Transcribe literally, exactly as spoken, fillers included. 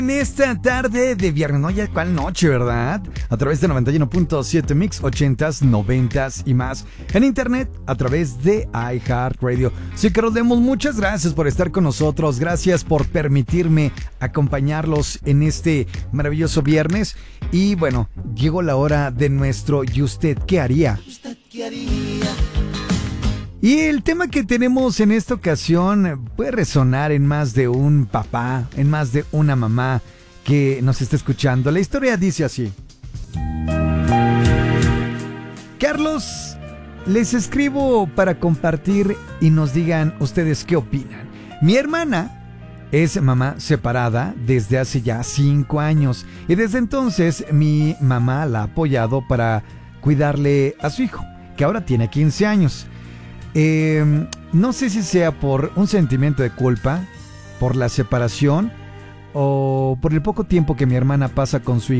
En esta tarde de viernes, no ya cuál noche, ¿verdad? A través de noventa y uno punto siete Mix, ochentas, noventas y más. En internet, a través de iHeartRadio. Sí, que nos demos muchas gracias por estar con nosotros. Gracias por permitirme acompañarlos en este maravilloso viernes. Y bueno, llegó la hora de nuestro ¿Y usted qué haría? ¿Usted qué haría? Y el tema que tenemos en esta ocasión puede resonar en más de un papá, en más de una mamá que nos está escuchando. La historia dice así. Carlos, les escribo para compartir y nos digan ustedes qué opinan. Mi hermana es mamá separada desde hace ya cinco años y desde entonces mi mamá la ha apoyado para cuidarle a su hijo, que ahora tiene quince años. Eh, no sé si sea por un sentimiento de culpa, por la separación o por el poco tiempo que mi hermana pasa con su hijo.